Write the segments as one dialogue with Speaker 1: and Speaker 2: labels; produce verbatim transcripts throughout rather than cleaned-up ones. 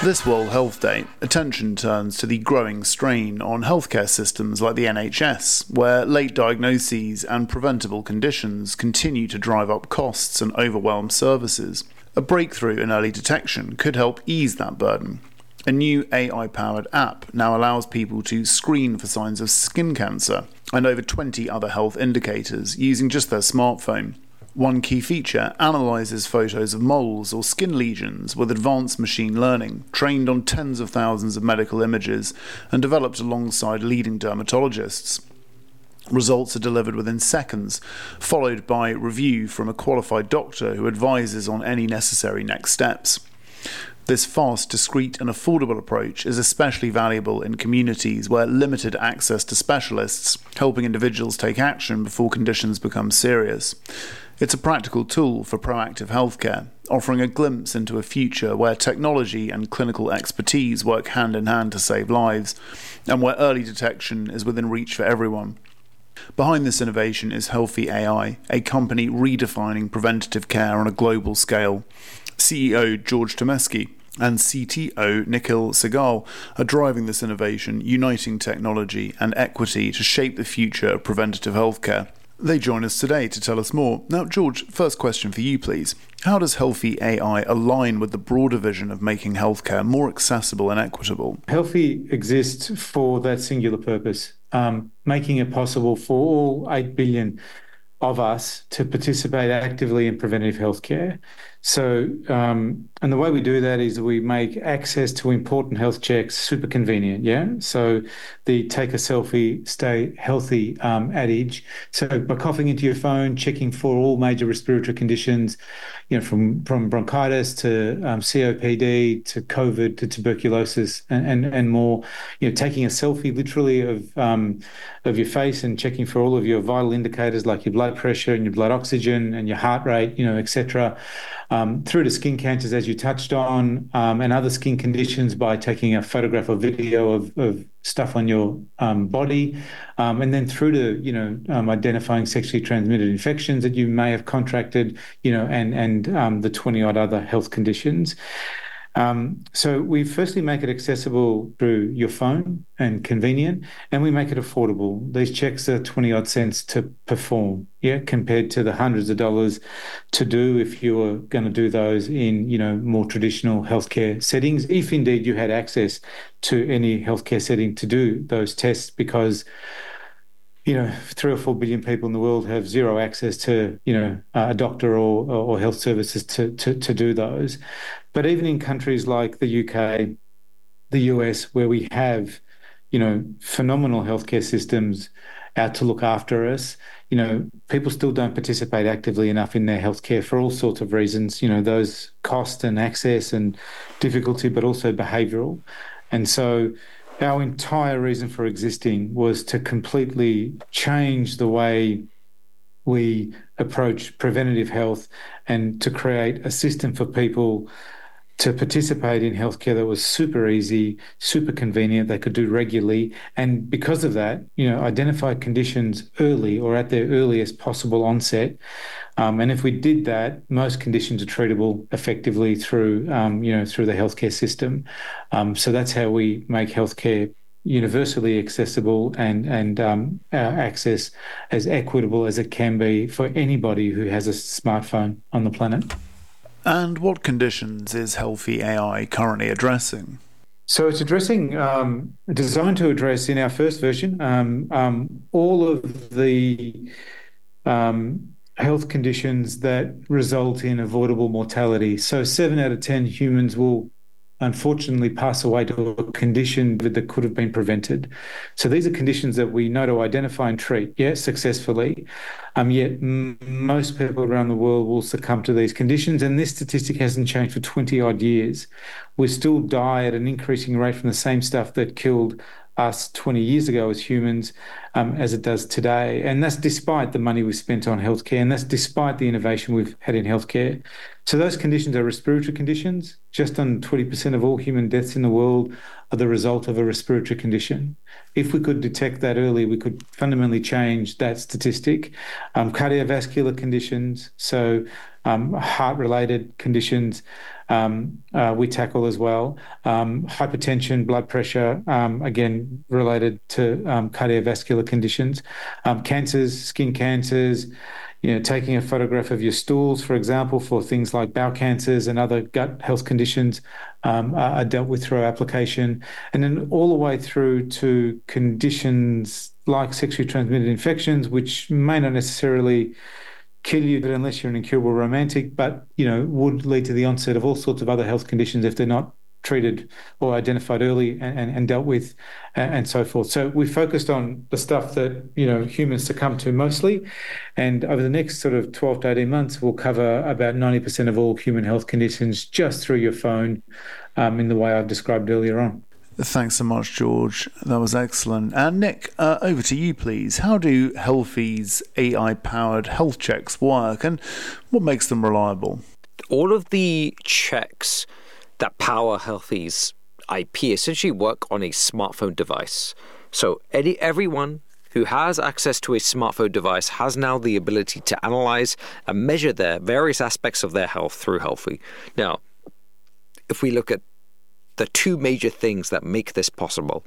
Speaker 1: This World Health Day, attention turns to the growing strain on healthcare systems like the N H S, where late diagnoses and preventable conditions continue to drive up costs and overwhelm services. A breakthrough in early detection could help ease that burden. A new A I-powered app now allows people to screen for signs of skin cancer and over twenty other health indicators using just their smartphone. One key feature analyses photos of moles or skin lesions with advanced machine learning, trained on tens of thousands of medical images and developed alongside leading dermatologists. Results are delivered within seconds, followed by review from a qualified doctor who advises on any necessary next steps. This fast, discreet and affordable approach is especially valuable in communities where limited access to specialists, helping individuals take action before conditions become serious. It's a practical tool for proactive healthcare, offering a glimpse into a future where technology and clinical expertise work hand in hand to save lives, and where early detection is within reach for everyone. Behind this innovation is Healthy A I, a company redefining preventative care on a global scale. C E O George Tomeski and C T O Nikhil Sehgal are driving this innovation, uniting technology and equity to shape the future of preventative healthcare. They join us today to tell us more. Now, George, first question for you, please. How does Healthy A I align with the broader vision of making healthcare more accessible and equitable?
Speaker 2: Healthy exists for that singular purpose, um, making it possible for all eight billion of us to participate actively in preventative healthcare. So, um, and the way we do that is we make access to important health checks super convenient, yeah? So the take a selfie, stay healthy um, adage. So by coughing into your phone, checking for all major respiratory conditions, you know, from, from bronchitis to um, C O P D to COVID to tuberculosis and, and, and more, you know, taking a selfie literally of, um, of your face and checking for all of your vital indicators like your blood pressure and your blood oxygen and your heart rate, you know, et cetera. Um, through to skin cancers, as you touched on, um, and other skin conditions by taking a photograph or video of, of stuff on your um, body, um, and then through to, you know, um, identifying sexually transmitted infections that you may have contracted, you know, and, and um, the twenty odd other health conditions. Um, so we firstly make it accessible through your phone and convenient, and we make it affordable. These checks are twenty odd cents to perform, yeah, compared to the hundreds of dollars to do if you were going to do those in, you know, more traditional healthcare settings, if indeed you had access to any healthcare setting to do those tests, because you know, three or four billion people in the world have zero access to, you know, a doctor or or health services to to to do those. But even in countries like the U K, the U S, where we have, you know, phenomenal healthcare systems out to look after us, you know, people still don't participate actively enough in their healthcare for all sorts of reasons, you know, those cost and access and difficulty, but also behavioural. And so our entire reason for existing was to completely change the way we approach preventative health and to create a system for people to participate in healthcare that was super easy, super convenient, they could do regularly. And because of that, you know, identify conditions early or at their earliest possible onset. Um, and if we did that, most conditions are treatable effectively through, um, you know, through the healthcare system. Um, so that's how we make healthcare universally accessible and and um, our access as equitable as it can be for anybody who has a smartphone on the planet.
Speaker 1: And what conditions is Healthy A I currently addressing?
Speaker 2: So it's addressing, um, designed to address in our first version, um, um, all of the um, health conditions that result in avoidable mortality. So seven out of ten humans will unfortunately pass away to a condition that could have been prevented. So these are conditions that we know to identify and treat, yes, successfully. Um, yet m- most people around the world will succumb to these conditions, and this statistic hasn't changed for twenty odd years. We still die at an increasing rate from the same stuff that killed us twenty years ago as humans, um, as it does today. And that's despite the money we've spent on healthcare, and that's despite the innovation we've had in healthcare. So those conditions are respiratory conditions. Just under twenty percent of all human deaths in the world are the result of a respiratory condition. If we could detect that early, we could fundamentally change that statistic. Um, cardiovascular conditions, so um, heart-related conditions, um, uh, we tackle as well. Um, hypertension, blood pressure, um, again, related to um, cardiovascular conditions. Um, cancers, skin cancers, you know, taking a photograph of your stools, for example, for things like bowel cancers and other gut health conditions um, are, are dealt with through our application. And then all the way through to conditions like sexually transmitted infections, which may not necessarily kill you, but unless you're an incurable romantic, but, you know, would lead to the onset of all sorts of other health conditions if they're not treated or identified early and, and, and dealt with and, and so forth. So we focused on the stuff that, you know, humans succumb to mostly. And over the next sort of twelve to eighteen months, we'll cover about ninety percent of all human health conditions just through your phone um, in the way I've described earlier on.
Speaker 1: Thanks so much, George. That was excellent. And Nick, uh, over to you, please. How do Healthie's A I-powered health checks work, and what makes them reliable?
Speaker 3: All of the checks that power Healthie's I P essentially work on a smartphone device. So any, everyone who has access to a smartphone device has now the ability to analyze and measure their various aspects of their health through Healthie. Now, if we look at the two major things that make this possible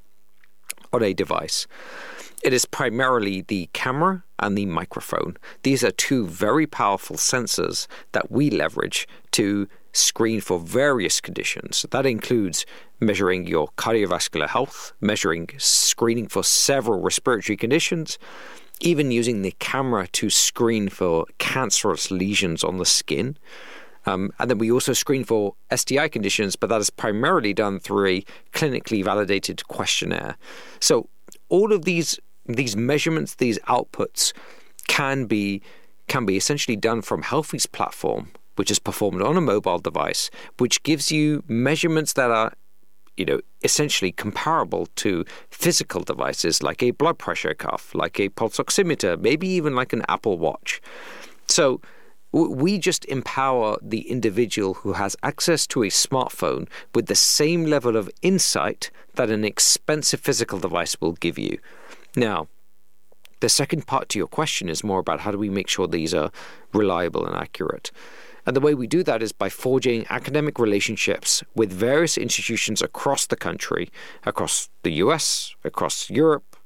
Speaker 3: on a device, it is primarily the camera and the microphone. These are two very powerful sensors that we leverage to screen for various conditions. That includes measuring your cardiovascular health, measuring screening for several respiratory conditions, even using the camera to screen for cancerous lesions on the skin. Um, and then we also screen for S T I conditions, but that is primarily done through a clinically validated questionnaire. So all of these these measurements, these outputs can be can be essentially done from Healthie's platform, which is performed on a mobile device, which gives you measurements that are, you know, essentially comparable to physical devices like a blood pressure cuff, like a pulse oximeter, maybe even like an Apple Watch. So we just empower the individual who has access to a smartphone with the same level of insight that an expensive physical device will give you. Now, the second part to your question is more about how do we make sure these are reliable and accurate. And the way we do that is by forging academic relationships with various institutions across the country, across the U S, across Europe,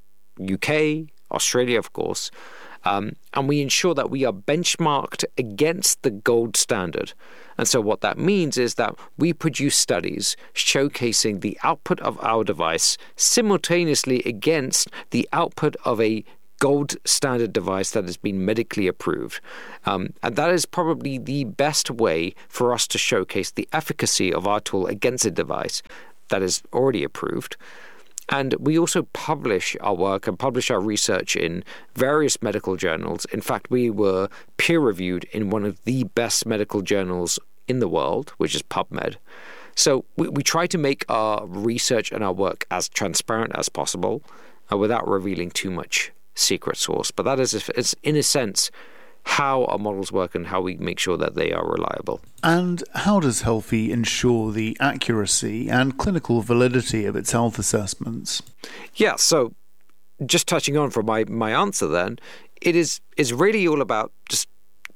Speaker 3: U K, Australia, of course. Um, and we ensure that we are benchmarked against the gold standard. And so what that means is that we produce studies showcasing the output of our device simultaneously against the output of a gold standard device that has been medically approved. Um, and that is probably the best way for us to showcase the efficacy of our tool against a device that is already approved. And we also publish our work and publish our research in various medical journals. In fact, we were peer-reviewed in one of the best medical journals in the world, which is PubMed. So we, we try to make our research and our work as transparent as possible uh, without revealing too much secret source. But that is, it's in a sense, how our models work and how we make sure that they are reliable.
Speaker 1: And how does Healthie ensure the accuracy and clinical validity of its health assessments?
Speaker 3: Yeah, so just touching on from my, my answer then, it is is really all about just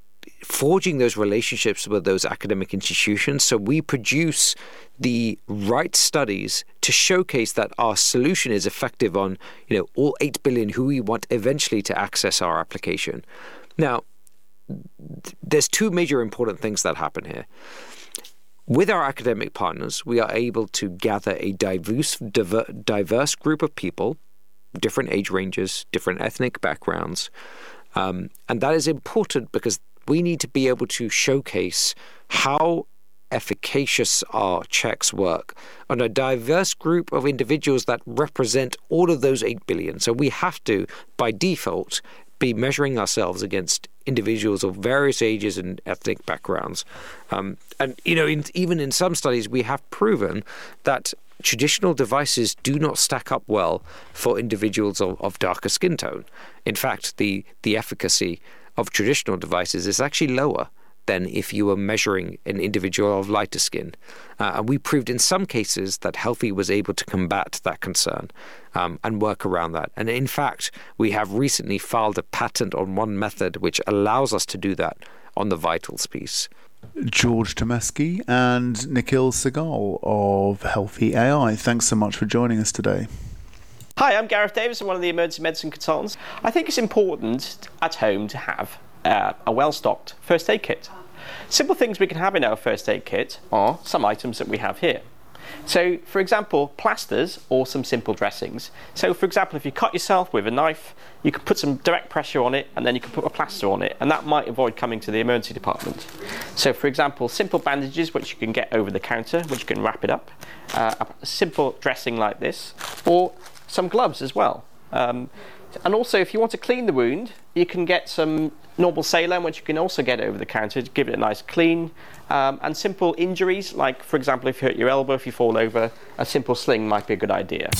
Speaker 3: forging those relationships with those academic institutions. So we produce the right studies to showcase that our solution is effective on, you know, all eight billion who we want eventually to access our application. Now, there's two major important things that happen here. With our academic partners, we are able to gather a diverse, diverse group of people, different age ranges, different ethnic backgrounds. Um, and that is important because we need to be able to showcase how efficacious our checks work on a diverse group of individuals that represent all of those eight billion. So we have to, by default, be measuring ourselves against individuals of various ages and ethnic backgrounds. Um, and, you know, in, even in some studies, we have proven that traditional devices do not stack up well for individuals of, of darker skin tone. In fact, the, the efficacy of traditional devices is actually lower than if you were measuring an individual of lighter skin. Uh, and we proved in some cases that Healthy was able to combat that concern um, and work around that. And in fact, we have recently filed a patent on one method which allows us to do that on the vitals piece.
Speaker 1: George Tomeski and Nikhil Segal of Healthy A I, thanks so much for joining us today.
Speaker 4: Hi, I'm Gareth Davis. I'm one of the emergency medicine consultants. I think it's important at home to have uh, a well-stocked first aid kit. Simple things we can have in our first aid kit are some items that we have here. So, for example, plasters or some simple dressings. So, for example, if you cut yourself with a knife, you can put some direct pressure on it and then you can put a plaster on it, and that might avoid coming to the emergency department. So, for example, simple bandages which you can get over the counter, which you can wrap it up, uh, a simple dressing like this, or some gloves as well. Um, and also, if you want to clean the wound, you can get some normal saline, which you can also get over the counter to give it a nice clean. Um, and simple injuries, like, for example, if you hurt your elbow, if you fall over, a simple sling might be a good idea.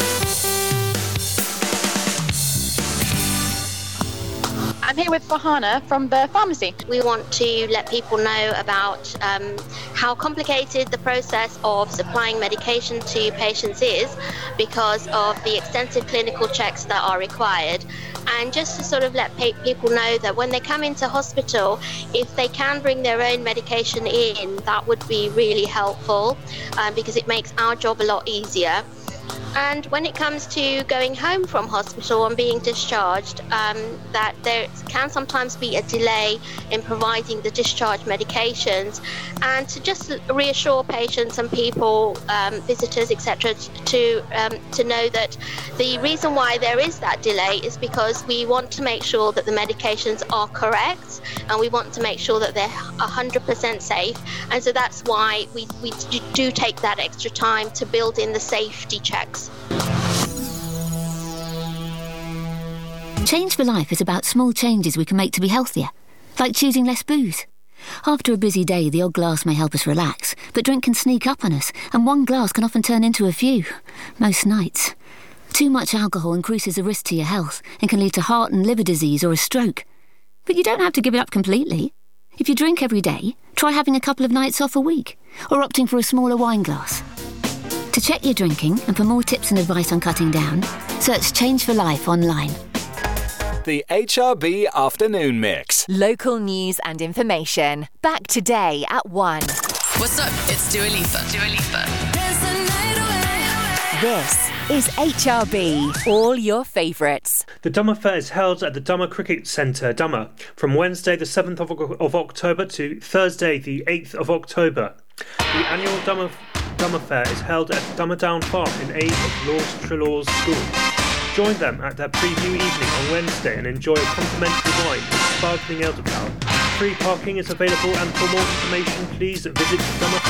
Speaker 5: I'm here with Farhana from the pharmacy.
Speaker 6: We want to let people know about um, how complicated the process of supplying medication to patients is because of the extensive clinical checks that are required. And just to sort of let pa- people know that when they come into hospital, if they can bring their own medication in, that would be really helpful um, because it makes our job a lot easier. And when it comes to going home from hospital and being discharged, um, that there can sometimes be a delay in providing the discharge medications, and to just reassure patients and people, um, visitors, et cetera, to um, to know that the reason why there is that delay is because we want to make sure that the medications are correct, and we want to make sure that they're one hundred percent safe, and so that's why we, we do take that extra time to build in the safety checks.
Speaker 7: Change for Life is about small changes we can make to be healthier, like choosing less booze. After a busy day, the odd glass may help us relax, but drink can sneak up on us, and one glass can often turn into a few, most nights. Too much alcohol increases the risk to your health and can lead to heart and liver disease or a stroke. But you don't have to give it up completely. If you drink every day, try having a couple of nights off a week, or opting for a smaller wine glass. To check your drinking and for more tips and advice on cutting down, search Change for Life online.
Speaker 8: The H R B Afternoon Mix.
Speaker 9: Local news and information. Back today at one.
Speaker 10: What's up? It's Dua Lipa. Dua Lipa.
Speaker 9: This is H R B. All your favourites.
Speaker 11: The Dummer Fair is held at the Dummer Cricket Centre, Dummer, from Wednesday the seventh of, of October to Thursday the eighth of October. The annual Dummer, Dummer Fair is held at Dummer Down Farm in aid of Lord Trelaw's School. Join them at their preview evening on Wednesday and enjoy a complimentary wine and sparkling elderflower. Free parking is available, and for more information please visit Dummer